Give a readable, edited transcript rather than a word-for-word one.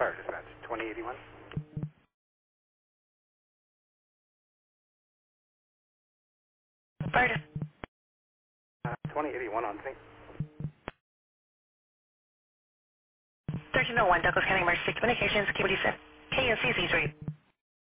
Fire dispatch, 2081. Fire 2081 on sync. 1301 Douglas County Emergency Communications, KNCC 3.